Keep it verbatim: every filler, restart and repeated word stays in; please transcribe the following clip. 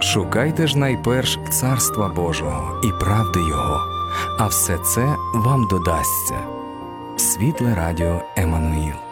Шукайте ж найперш Царства Божого і правди Його, а все це вам додасться. Світле радіо Еммануїл.